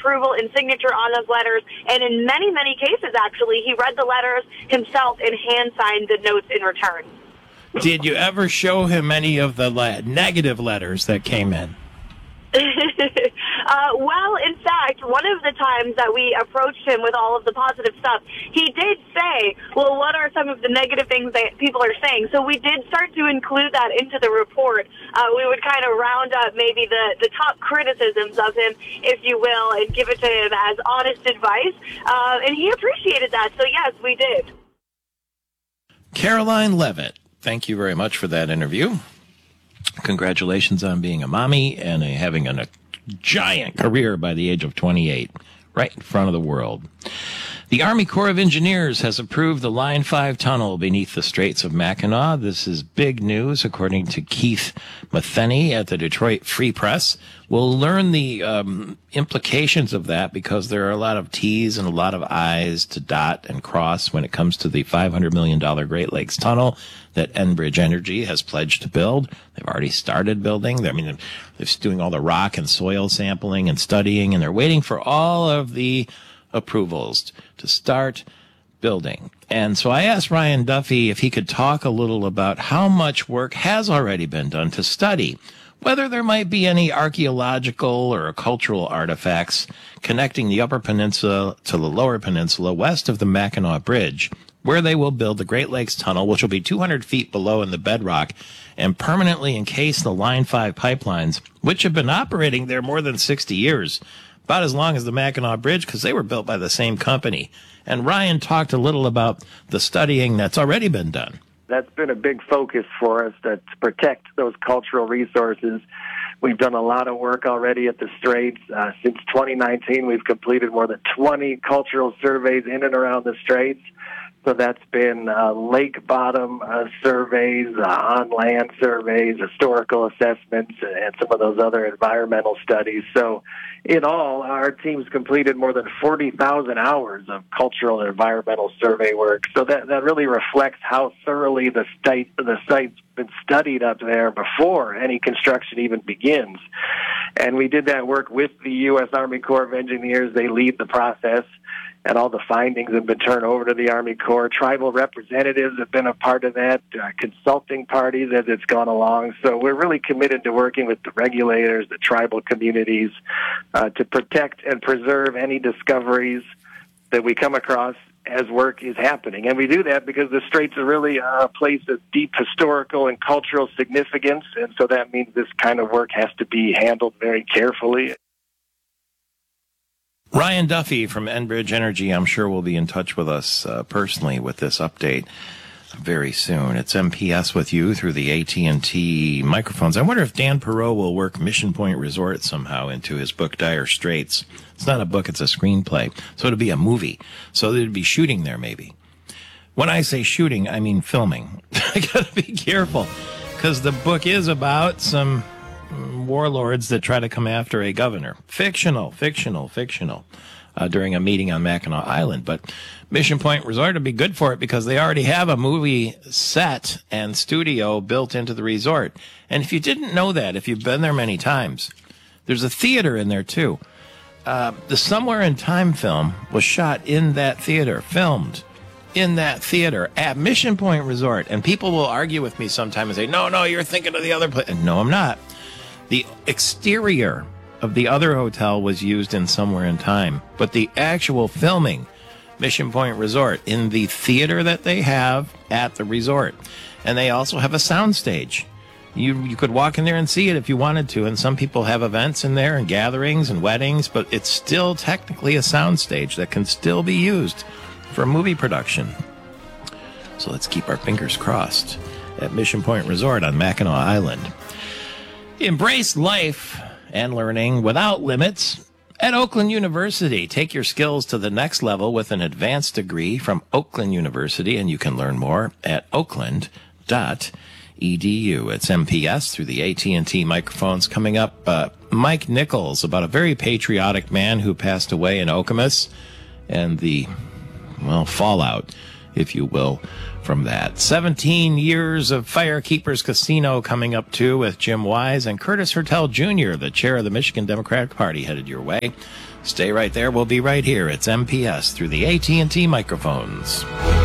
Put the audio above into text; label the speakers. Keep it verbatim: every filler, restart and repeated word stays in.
Speaker 1: approval and signature on those letters. And in many, many cases, actually, he read the letters himself and hand-signed the notes in return.
Speaker 2: Did you ever show him any of the le- negative letters that came in?
Speaker 1: uh, well, in fact, one of the times that we approached him with all of the positive stuff, he did say, well, what are some of the negative things that people are saying? So we did start to include that into the report. Uh, we would kind of round up maybe the, the top criticisms of him, if you will, and give it to him as honest advice. Uh, and he appreciated that. So, yes, we did.
Speaker 2: Karoline Leavitt, thank you very much for that interview. Congratulations on being a mommy and having a giant career by the age of twenty-eight, right in front of the world. The Army Corps of Engineers has approved the Line five tunnel beneath the Straits of Mackinac. This is big news, according to Keith Matheny at the Detroit Free Press. We'll learn the um, implications of that because there are a lot of T's and a lot of I's to dot and cross when it comes to the five hundred million dollars Great Lakes Tunnel that Enbridge Energy has pledged to build. They've already started building. I mean, they're doing all the rock and soil sampling and studying, and they're waiting for all of the approvals to start building. And so I asked Ryan Duffy if he could talk a little about how much work has already been done to study whether there might be any archaeological or cultural artifacts connecting the Upper Peninsula to the Lower Peninsula west of the Mackinac Bridge, where they will build the Great Lakes Tunnel, which will be two hundred feet below in the bedrock and permanently encase the Line five pipelines, which have been operating there more than sixty years, about as long as the Mackinac Bridge, because they were built by the same company. And Ryan talked a little about the studying that's already been done.
Speaker 3: That's been a big focus for us, that to protect those cultural resources. We've done a lot of work already at the Straits. Uh, since twenty nineteen, we've completed more than twenty cultural surveys in and around the Straits. So that's been uh, lake bottom uh, surveys, uh, on-land surveys, historical assessments, and some of those other environmental studies. So in all, our team's completed more than forty thousand hours of cultural and environmental survey work. So that, that really reflects how thoroughly the site, the site's been studied up there before any construction even begins. And we did that work with the U S Army Corps of Engineers. They lead the process, and all the findings have been turned over to the Army Corps. Tribal representatives have been a part of that, uh, consulting parties as it's gone along. So we're really committed to working with the regulators, the tribal communities, uh, to protect and preserve any discoveries that we come across as work is happening. And we do that because the Straits are really a place of deep historical and cultural significance, and so that means this kind of work has to be handled very carefully.
Speaker 2: Ryan Duffy from Enbridge Energy, I'm sure, will be in touch with us uh, personally with this update very soon. It's M P S with you through the A T and T microphones. I wonder if Dan Perot will work Mission Point Resort somehow into his book Dire Straits. It's not a book, it's a screenplay. So it'll be a movie. So they'd be shooting there maybe. When I say shooting, I mean filming. I gotta be careful because the book is about some warlords that try to come after a governor. Fictional, fictional, fictional, uh, during a meeting on Mackinac Island. But Mission Point Resort would be good for it because they already have a movie set and studio built into the resort. And if you didn't know that, if you've been there many times, there's a theater in there too. Uh, the Somewhere in Time film was shot in that theater, filmed in that theater at Mission Point Resort. And people will argue with me sometime and say, no, no, you're thinking of the other place. And no, I'm not. The exterior of the other hotel was used in Somewhere in Time, but the actual filming, Mission Point Resort, in the theater that they have at the resort. And they also have a soundstage. You you could walk in there and see it if you wanted to, and some people have events in there and gatherings and weddings, but it's still technically a soundstage that can still be used for movie production. So let's keep our fingers crossed at Mission Point Resort on Mackinac Island. Embrace life and learning without limits at Oakland University. Take your skills to the next level with an advanced degree from Oakland University, and you can learn more at oakland dot e d u. It's M P S through the A T and T microphones. Coming up, uh, Mike Nichols, about a very patriotic man who passed away in Okemos and the, well, fallout if you will, from that. seventeen years of Firekeepers Casino coming up, too, with Jim Wise and Curtis Hertel Junior, the chair of the Michigan Democratic Party, headed your way. Stay right there. We'll be right here. It's M P S through the A T and T microphones.